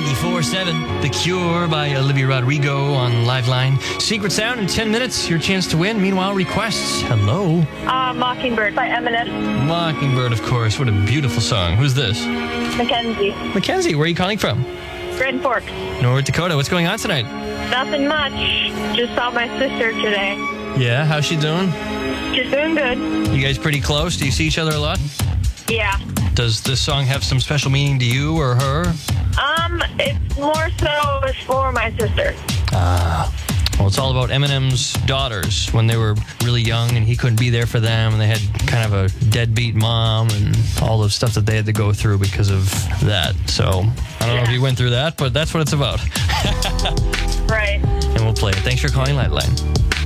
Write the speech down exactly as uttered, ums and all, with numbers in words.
ninety-four seven, The Cure by Olivia Rodrigo on Liveline. Secret Sound in ten minutes, your chance to win. Meanwhile, requests. Hello. Uh, Mockingbird by Eminem. Mockingbird, of course. What a beautiful song. Who's this? Mackenzie. Mackenzie, where are you calling from? Grand Forks. North Dakota. What's going on tonight? Nothing much. Just saw my sister today. Yeah, how's she doing? She's doing good. You guys pretty close? Do you see each other a lot? Yeah. Does this song have some special meaning to you or her? Um, it's more so for my sister. Ah. Well, it's all about Eminem's daughters when they were really young and he couldn't be there for them and they had kind of a deadbeat mom and all the stuff that they had to go through because of that. So, I don't yeah. know if you went through that, but that's what it's about. Right. And we'll play it. Thanks for calling Liveline.